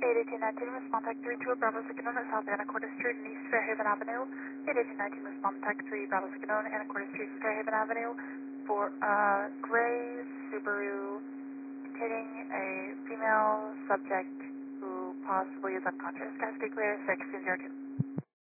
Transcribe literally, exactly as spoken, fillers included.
eight eighteen nineteen, respond tech three two, Bravo Signal at South Anacortes Street and East Fairhaven Avenue. eight eighteen nineteen, respond tech three, Bravo Signal, Anacortes Street and Fairhaven Avenue for uh, gray Subaru hitting a female subject who possibly is unconscious. Can I speak clear? six two zero two.